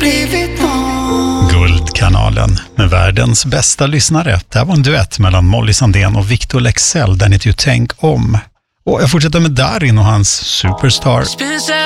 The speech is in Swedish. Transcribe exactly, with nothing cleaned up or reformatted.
blivit någon. Guldkanalen med världens bästa lyssnare. Det här var en duett mellan Molly Sandén och Victor Leksell, den heter ju Tänk om. Och jag fortsätter med Darin och hans Superstar.